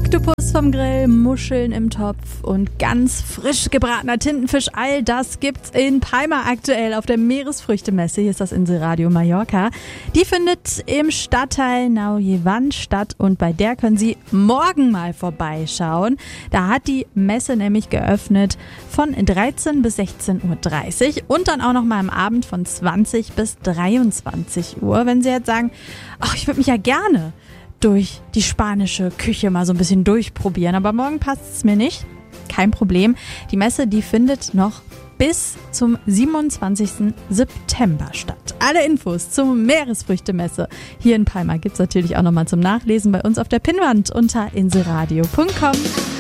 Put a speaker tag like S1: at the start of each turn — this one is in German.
S1: Oktopus vom Grill, Muscheln im Topf und ganz frisch gebratener Tintenfisch. All das gibt's in Palma aktuell auf der Meeresfrüchtemesse. Hier ist das Inselradio Mallorca. Die findet im Stadtteil Naujewan statt und bei der können Sie morgen mal vorbeischauen. Da hat die Messe nämlich geöffnet von 13 bis 16:30 Uhr und dann auch noch mal am Abend von 20 bis 23 Uhr. Wenn Sie jetzt sagen, ach, ich würde mich ja gerne durch die spanische Küche mal so ein bisschen durchprobieren, aber morgen passt es mir nicht. Kein Problem. Die Messe, die findet noch bis zum 27. September statt. Alle Infos zur Meeresfrüchtemesse hier in Palma gibt's natürlich auch nochmal zum Nachlesen bei uns auf der Pinnwand unter inselradio.com.